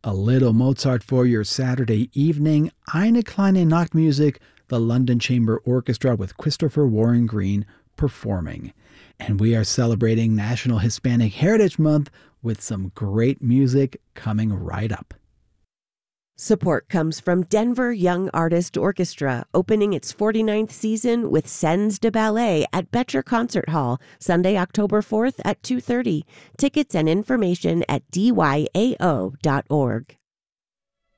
A little Mozart for your Saturday evening. Eine kleine Nachtmusik, the London Chamber Orchestra with Christopher Warren Green performing. And we are celebrating National Hispanic Heritage Month with some great music coming right up. Support comes from Denver Young Artist Orchestra, opening its 49th season with Scènes de Ballet at Betcher Concert Hall, Sunday, October 4th at 2:30. Tickets and information at dyaO.org.